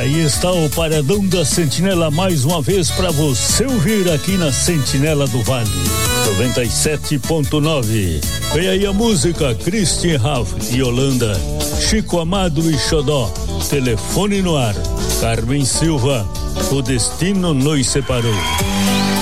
Aí está o Paredão da Sentinela mais uma vez para você ouvir aqui na Sentinela do Vale 97.9. Vem aí a música Christian Ralph e Holanda, Chico Amado e Xodó, Telefone no Ar, Carmen Silva, O Destino nos Separou.